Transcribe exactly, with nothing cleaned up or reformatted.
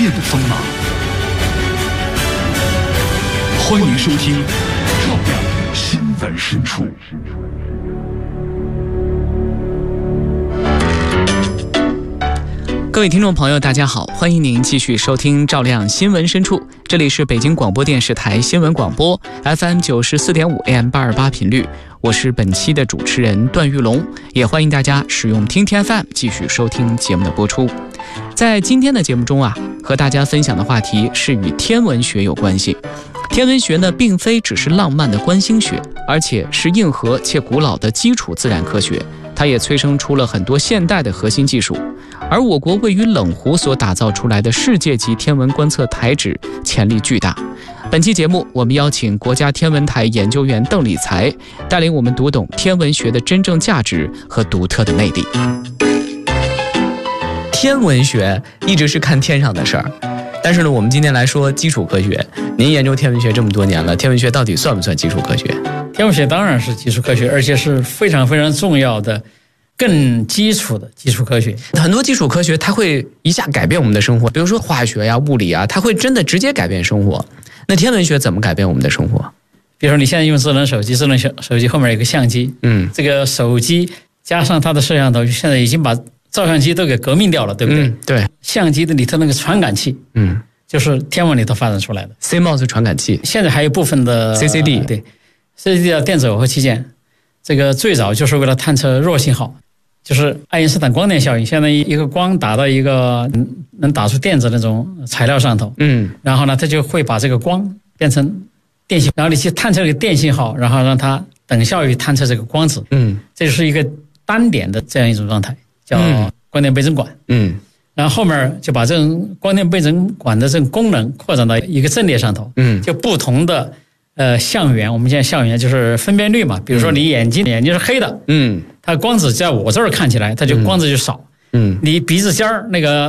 业的锋芒。欢迎收听《照亮新闻深处》。 各位听众朋友大家好，欢迎您继续收听照亮新闻深处，这里是北京广播电视台新闻广播 F M 九十四点五 A M 八二八频率，我是本期的主持人段玉龙，也欢迎大家使用听听 F M 继续收听节目的播出。在今天的节目中啊，和大家分享的话题是与天文学有关系。天文学呢，并非只是浪漫的观星学，而且是硬核且古老的基础自然科学，它也催生出了很多现代的核心技术。而我国位于冷湖所打造出来的世界级天文观测台址潜力巨大。本期节目我们邀请国家天文台研究员邓理才，带领我们读懂天文学的真正价值和独特的魅力。天文学一直是看天上的事儿，但是呢，我们今天来说基础科学。您研究天文学这么多年了，天文学到底算不算基础科学？ 天文学当然是基础科学，而且是非常非常重要的更基础的基础科学。 很多基础科学它会一下改变我们的生活，比如说化学呀、物理啊，它会真的直接改变生活。那天文学怎么改变我们的生活？ 比如说你现在用智能手机，智能手机后面有个相机，嗯，这个手机加上它的摄像头，现在已经把照相机都给革命掉了，对不对？ 嗯，对。 相机的里头那个传感器，嗯，就是天文里头发展出来的 C M O S 传感器。 现在还有部分的 C C D， 对 ，C C D 的电子耦合器件，这个最早就是为了探测弱信号。就是爱因斯坦光电效应，相当于一个光打到一个能打出电子那种材料上头，嗯，然后呢，它就会把这个光变成电信，然后你去探测这个电信号，然后让它等效于探测这个光子，嗯，这就是一个单点的这样一种状态，叫光电倍增管，嗯，然后后面就把这种光电倍增管的这种功能扩展到一个阵列上头，嗯，就不同的。呃，相源，我们现在相源就是分辨率嘛。比如说你眼睛，嗯、眼睛是黑的，嗯，它光子在我这儿看起来，它就光子就少，嗯，你鼻子尖儿那个